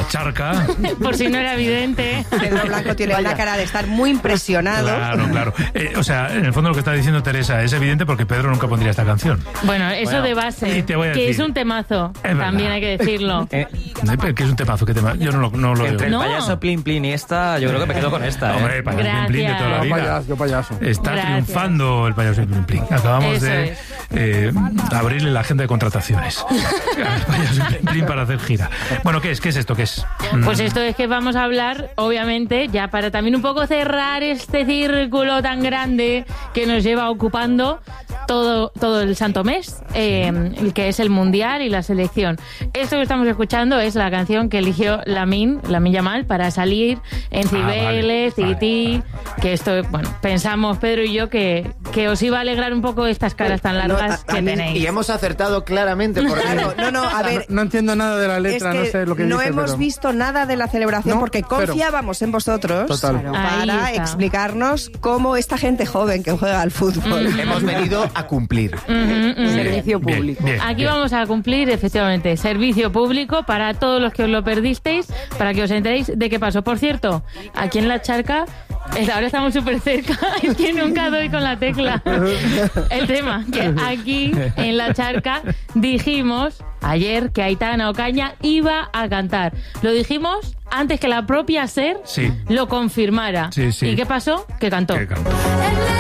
charca. Por si no era evidente. Pedro Blanco tiene una cara de estar muy impresionado. Claro. O sea, en el fondo lo que está diciendo Teresa es evidente porque Pedro nunca pondría esta canción. Bueno, eso de base, que es un temazo, también hay que decirlo. ¿Que es un temazo? ¿Qué tema? Yo no lo veo. Entre el payaso Plin Plin y esta, yo creo que me quedo con esta. Hombre, el payaso Plin Plin de toda la vida. Yo payaso. Está triunfando el payaso Plin Plin. Acabamos de abrirle la agenda de contrataciones al payaso Plin Plin para hacer gira. Bueno, ¿qué es esto? ¿Qué es? Pues esto es que vamos a hablar, obviamente, ya para también un poco cerrar este círculo tan grande que nos lleva ocupando todo el santo mes, el que es el Mundial y la selección. Esto que estamos escuchando es la canción que eligió Lamine Yamal para salir en Cibeles, Tití, que esto, bueno, pensamos Pedro y yo que os iba a alegrar un poco estas caras tan largas que tenéis. Y hemos acertado claramente. Porque a ver, no entiendo nada de la letra, no sé lo que dice. No hemos visto nada de la celebración porque confiábamos en vosotros para explicarnos cómo esta gente joven que juega al fútbol. Hemos venido a cumplir. Servicio público. Aquí vamos a cumplir, efectivamente, servicio público para todos los que os lo perdisteis, para que os enteréis de qué pasó. Por cierto, aquí en La Charca, ahora estamos súper cerca, es que nunca doy con la tecla. El tema, que aquí en La Charca dijimos ayer que Aitana Ocaña iba a cantar. Lo dijimos antes que la propia SER lo confirmara. Sí. ¿Y qué pasó? Que cantó. ¿Qué cantó?